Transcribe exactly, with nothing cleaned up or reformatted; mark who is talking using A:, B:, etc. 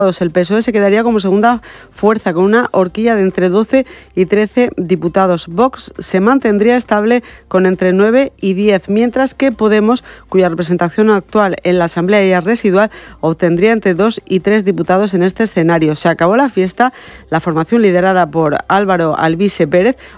A: El P S O E se quedaría como segunda fuerza con una horquilla de entre doce y trece diputados. Vox se mantendría estable con entre nueve y diez, mientras que Podemos, cuya representación actual en la Asamblea ya es residual, obtendría entre dos y tres diputados en este escenario. Se acabó la fiesta. La formación liderada por Álvaro Albise Pérez